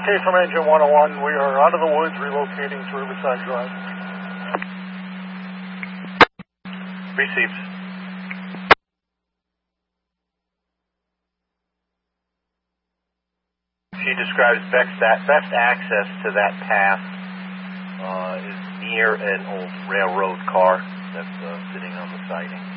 Okay, from Engine 101, we are out of the woods, relocating to Riverside Drive. Received. She describes best access to that path is near an old railroad car that's sitting on the siding.